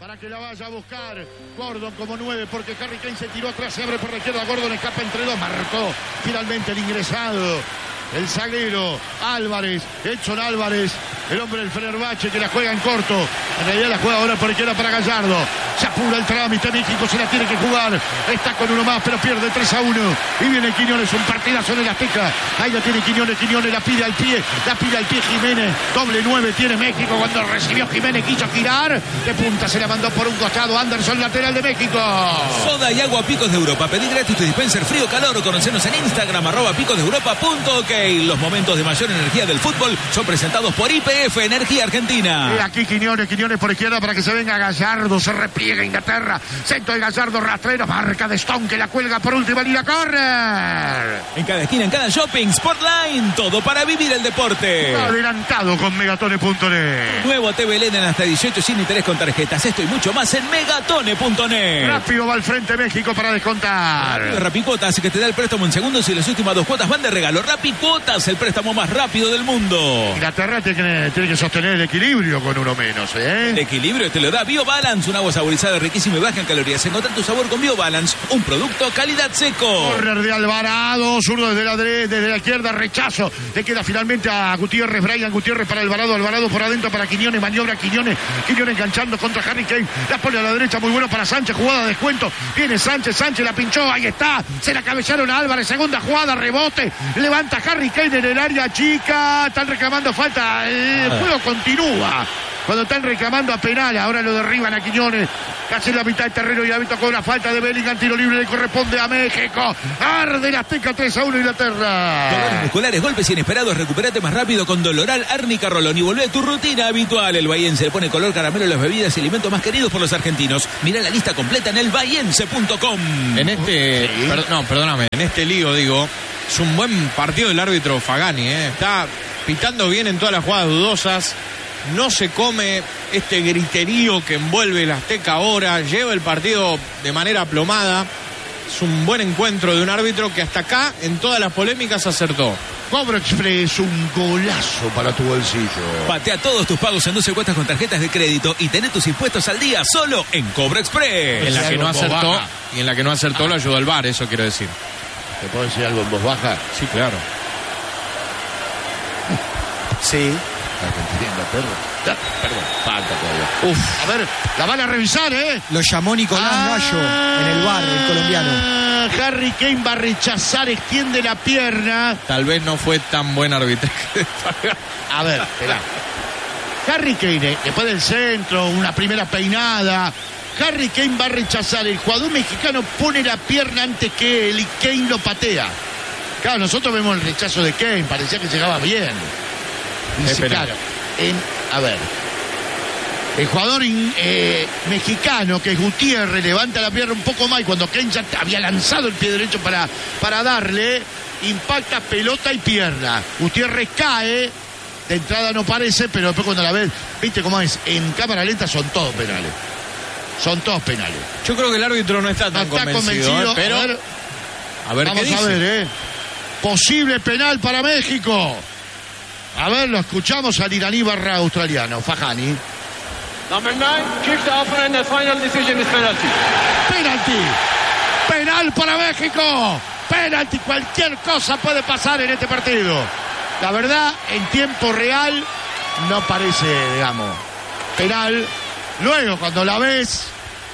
para que la vaya a buscar Gordon como 9, porque Harry Kane se tiró atrás, se abre por la izquierda, Gordon escapa entre dos, marcó finalmente el ingresado, el zaguero Álvarez, Edson Álvarez, el hombre del Fenerbahce que la juega en corto, en realidad la juega ahora por izquierda para Gallardo, se apura el trámite, México se la tiene que jugar, está con uno más pero pierde 3-1, y viene Quiñones, un partidazo en el Azteca, ahí la tiene Quiñones, la pide al pie Jiménez, doble 9 tiene México, cuando recibió Jiménez quiso girar, de punta se la mandó por un costado, Anderson, lateral de México. Soda y agua Picos de Europa, pedí gratis tu dispenser frío calor, conocenos en Instagram, @picosdeeuropa.ok. Los momentos de mayor energía del fútbol son presentados por YPF Energía Argentina. Y aquí Quiñones por izquierda para que se venga Gallardo, se repliega Inglaterra, centro de Gallardo, rastrero, marca de Stone que la cuelga por última línea, corner. En cada esquina, en cada shopping, Sportline, todo para vivir el deporte. Adelantado con megatone.net. Nuevo TV LED en hasta 18 sin interés con tarjetas, esto y mucho más en megatone.net. Rápido va al frente México para descontar. Rapicuotas, que te da el préstamo en segundos y las últimas 2 cuotas van de regalo. Rapicuotas, el préstamo más rápido del mundo. Inglaterra tiene que sostener el equilibrio con uno menos, El equilibrio te lo da BioBalance, un agua saborizada riquísima y baja en calorías. Encontrar tu sabor con BioBalance, un producto calidad seco. Corner de Alvarado, zurdo desde la izquierda, rechazo. Le queda finalmente a Gutiérrez, Brian Gutiérrez para Alvarado por adentro para Quiñones, maniobra Quiñones enganchando contra Harry Kane, la pone a la derecha, muy bueno para Sánchez, jugada de descuento, viene Sánchez la pinchó, ahí está, se la cabezaron a Álvarez, segunda jugada, rebote, levanta Harry Kane en el área chica, están reclamando falta, el juego continúa. Cuando están reclamando a penal, ahora lo derriban a Quiñones, casi en la mitad del terreno y hábito con una falta de Bellingham, tiro libre le corresponde a México. Arde el Azteca 3-1 Inglaterra. Dolores musculares, golpes inesperados, recuperate más rápido con Doloral Árnica Rolón y volvé a tu rutina habitual. El bahiense le pone color caramelo a las bebidas y alimentos más queridos por los argentinos. Mirá la lista completa en elbahiense.com. En este, perdóname, en este lío digo, es un buen partido del árbitro Fagani, está pitando bien en todas las jugadas dudosas. No se come este griterío que envuelve el Azteca ahora, lleva el partido de manera aplomada. Es un buen encuentro de un árbitro que hasta acá en todas las polémicas acertó. Cobro Express, un golazo para tu bolsillo. Patea todos tus pagos en 12 cuotas con tarjetas de crédito y tené tus impuestos al día solo en Cobro Express. En la que no acertó, y en la que no acertó lo ayudó el VAR, eso quiero decir. ¿Te puedo decir algo en voz baja? Sí, claro. Sí. Perdón, falta todavía. A ver, la van a revisar, Lo llamó Nicolás Gallo en el VAR, el colombiano. Harry Kane va a rechazar, extiende la pierna. Tal vez no fue tan buen arbitraje. A ver, espera. Harry Kane, después del centro, una primera peinada. Harry Kane va a rechazar. El jugador mexicano pone la pierna antes que él y Kane lo patea. Claro, nosotros vemos el rechazo de Kane, parecía que llegaba bien. Dice, claro, a ver, el jugador mexicano, que es Gutiérrez, levanta la pierna un poco más y cuando Kane ya había lanzado el pie derecho para darle, impacta pelota y pierna. Gutiérrez cae, de entrada no parece, pero después cuando la ves, viste cómo es, en cámara lenta son todos penales. Yo creo que el árbitro no está tan convencido, pero a ver vamos qué dice. A ver, posible penal para México. A ver, lo escuchamos al iraní barra australiano, Fajani. Number 9, kicks off and the final decision is penalty. Penal para México. Penalti, cualquier cosa puede pasar en este partido. La verdad, en tiempo real no parece, digamos, penal. Luego, cuando la ves,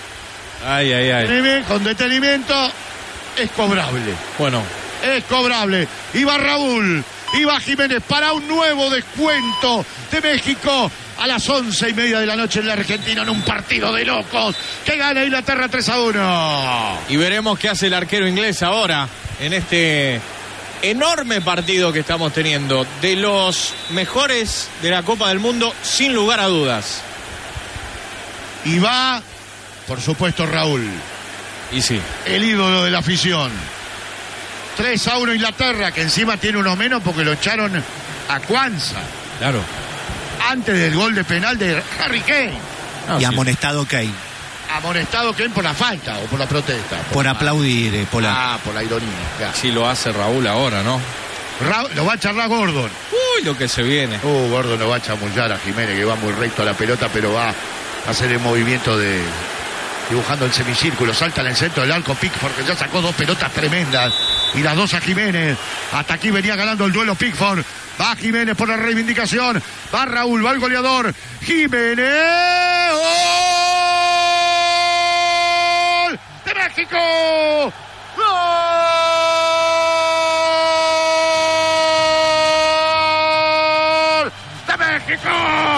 con detenimiento, es cobrable. Bueno. Es cobrable. Y va Raúl. Y va Jiménez para un nuevo descuento de México a las 11:30 de la noche en la Argentina, en un partido de locos que gana Inglaterra 3-1. Y veremos qué hace el arquero inglés ahora en este enorme partido que estamos teniendo. De los mejores de la Copa del Mundo, sin lugar a dudas. Y va, por supuesto, Raúl. Y sí. El ídolo de la afición. 3-1 Inglaterra, que encima tiene uno menos porque lo echaron a Kwanzaa. Claro. Antes del gol de penal de Harry Kane. Y amonestado Kane. Amonestado Kane por la falta o por la protesta. Por aplaudir, por la ironía. Ya. Sí lo hace Raúl ahora, ¿no? Lo va a charlar Gordon. Uy, lo que se viene. Gordon lo va a chamullar a Jiménez, que va muy recto a la pelota, pero va hacer el movimiento de dibujando el semicírculo, salta en el centro del arco Pickford, que ya sacó 2 pelotas tremendas y las 2 a Jiménez. Hasta aquí venía ganando el duelo Pickford. Va Jiménez por la reivindicación, va Raúl, va el goleador Jiménez. ¡Gol de México! ¡Gol de México!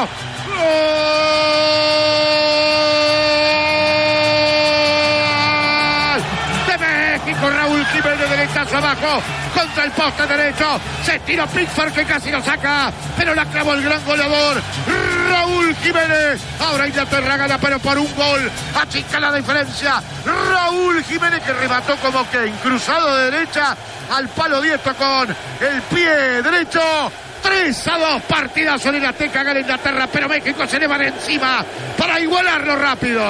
Raúl Jiménez, derechazo abajo contra el poste derecho, se tiró Pickford que casi lo saca, pero la clavó el gran goleador Raúl Jiménez. Ahora Inglaterra gana, pero por un gol, achica la diferencia. Raúl Jiménez, que remató como que en cruzado de derecha al palo diestro con el pie derecho. 3-2, partidazo en el Azteca, gana Inglaterra, pero México se le va de encima para igualarlo rápido.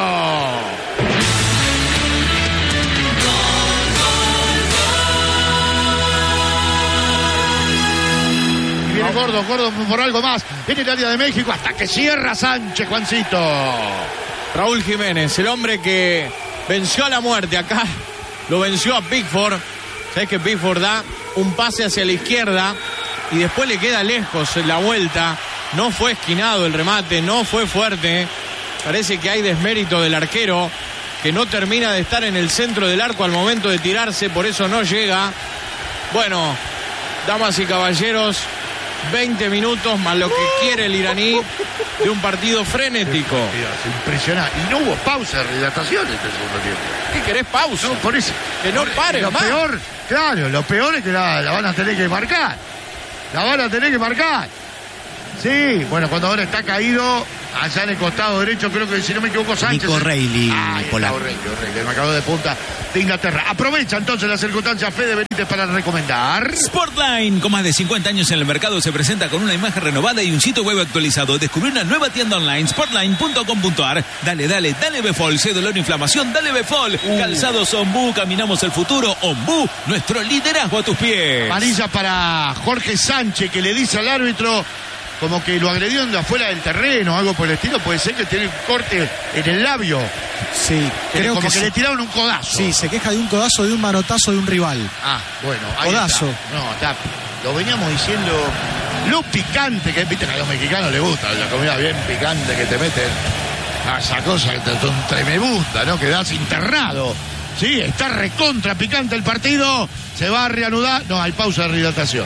Viene Gordo por algo más en el área de México hasta que cierra Sánchez, Juancito. Raúl Jiménez, el hombre que venció a la muerte acá, lo venció a Pickford. Sabes que Pickford da un pase hacia la izquierda y después le queda lejos en la vuelta. No fue esquinado el remate, no fue fuerte. Parece que hay desmérito del arquero, que no termina de estar en el centro del arco al momento de tirarse, por eso no llega. Bueno, damas y caballeros, 20 minutos más lo que quiere el iraní de un partido frenético. Impresionante. Y no hubo pausa de rehidratación en este segundo tiempo. ¿Qué querés, pausa? No, por eso. Que no pare lo más. Peor, claro, lo peor es que la van a tener que marcar. La van a tener que marcar. Sí, bueno, cuando ahora está caído allá en el costado derecho, creo que si no me equivoco Sánchez. Nico Reilly, Polaco. El marcador de punta de Inglaterra. Aprovecha entonces la circunstancia Fede Benítez para recomendar. Sportline, con más de 50 años en el mercado, se presenta con una imagen renovada y un sitio web actualizado. Descubrí una nueva tienda online, sportline.com.ar. Dale Befol, sé dolor, inflamación, dale Befol. Calzados Ombú, caminamos el futuro. Ombú, nuestro liderazgo a tus pies. Amarilla para Jorge Sánchez, que le dice al árbitro como que lo agredió de afuera del terreno, algo por el estilo. Puede ser que tiene un corte en el labio. Sí, creo como que que sí. le tiraron un codazo. Sí, se queja de un codazo, de un manotazo de un rival. Ah, bueno, ahí codazo. está. No, está. Lo veníamos diciendo. Lo picante que, viste que a los mexicanos les gusta la comida bien picante que te meten. Esa cosa que te son tremebunda, ¿no? Quedás internado. Sí, está recontra picante el partido. Se va a reanudar. No, hay pausa de rehidratación.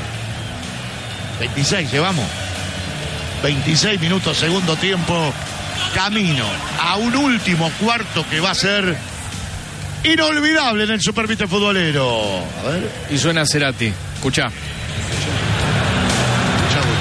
26, llevamos. 26 minutos, segundo tiempo. Camino a un último cuarto que va a ser inolvidable en el Supervite Futbolero. A ver. Y suena Cerati. Escuchá.